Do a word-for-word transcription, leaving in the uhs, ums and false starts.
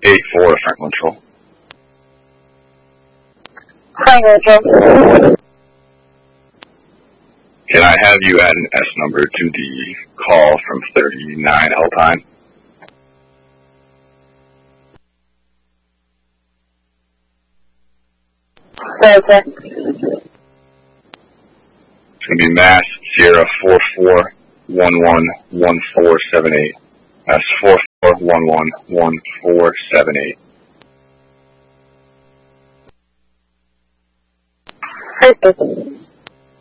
eight four Franklin Troll. Franklin Troll. Can I have you add an S number to the call from thirty-nine Alpine? Okay. It's going to be Mass Sierra four four one one one four seven eight. That's four four one one one four seven eight. Perfect.